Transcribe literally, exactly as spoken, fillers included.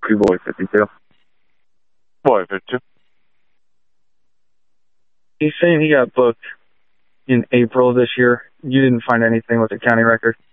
Pretty Boy fifty-two. Boy, fifty-two. He's saying he got booked in April of this year. You didn't find anything with the county record?